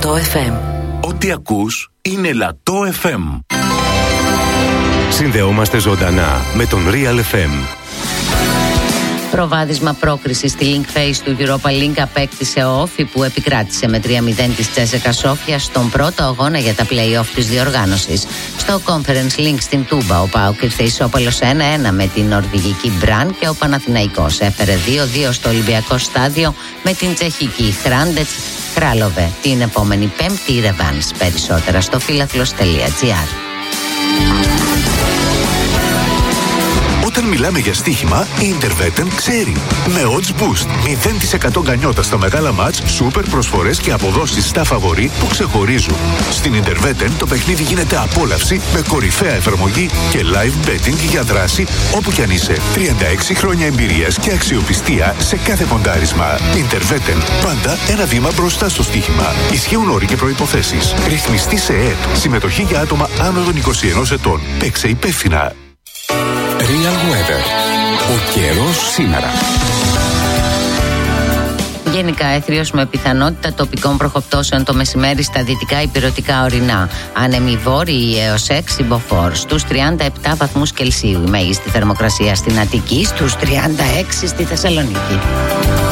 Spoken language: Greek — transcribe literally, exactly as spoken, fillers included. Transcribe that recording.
Λατό εφ εμ. Ό,τι ακούς είναι Λατό εφ εμ. Συνδεόμαστε ζωντανά με τον Real εφ εμ. Προβάδισμα πρόκρισης στη Link Phase του Europa Link απέκτησε ο Όφι, που επικράτησε με τρία μηδέν της Τσέσεκα Σόφια στον πρώτο αγώνα για τα play-off της διοργάνωσης. Στο Conference Link στην Τούμπα, ο ΠΑΟΚ ήρθε ισόπαλος ένα ένα με την νορβηγική Μπραν και ο Παναθηναϊκός έφερε δύο δύο στο Ολυμπιακό Στάδιο με την τσεχική Χράντετς Κράλοβε. Την επόμενη Πέμπτη η ρεβάνς. Περισσότερα στο φίλαθλος τελεία τζι άρ. Όταν μιλάμε για στοίχημα, η Interveten ξέρει. Με Odds Boost, μηδέν τοις εκατό γκανιότα στα μεγάλα μάτς, σούπερ προσφορές και αποδόσεις στα φαβορί που ξεχωρίζουν. Στην Interveten το παιχνίδι γίνεται απόλαυση με κορυφαία εφαρμογή και live betting για δράση όπου κι αν είσαι. τριάντα έξι χρόνια εμπειρίας και αξιοπιστία σε κάθε ποντάρισμα. Interveten, πάντα ένα βήμα μπροστά στο στοίχημα. Ισχύουν όροι και προϋποθέσεις. Ρυθμιστή σε ΕΕΠ. Συμμετοχή για άτομα άνω των είκοσι ενός ετών. Παίξε υπεύθυνα. Real Weather. Ο καιρός σήμερα. Γενικά έθριος με πιθανότητα τοπικών προχοπτώσεων το μεσημέρι στα δυτικά ηπειρωτικά ορεινά. Άνεμοι βόρειοι έως έξι μποφόρ στους τριάντα επτά βαθμούς Κελσίου. Η μέγιστη θερμοκρασία στην Αττική στους τριάντα έξι στη Θεσσαλονίκη.